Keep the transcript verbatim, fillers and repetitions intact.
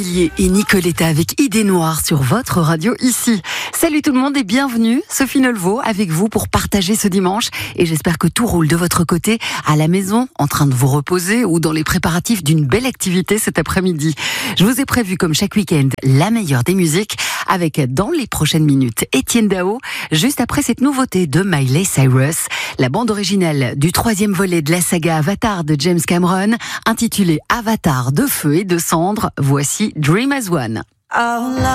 Et Nicoletta avec Idée Noire sur votre radio ici. Salut tout le monde et bienvenue, Sophie Nolveau avec vous pour partager ce dimanche. Et j'espère que tout roule de votre côté, à la maison, en train de vous reposer ou dans les préparatifs d'une belle activité cet après-midi. Je vous ai prévu comme chaque week-end la meilleure des musiques avec dans les prochaines minutes Etienne Dao, juste après cette nouveauté de Miley Cyrus, la bande originale du troisième volet de la saga Avatar de James Cameron, intitulée Avatar de feu et de cendre. Voici Dream as One.